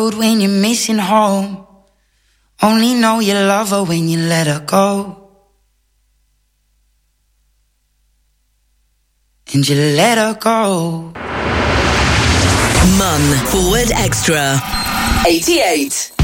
road when you're missing home. Only know you love her when you let her go. And you let her go. Mun Forward Extra 88.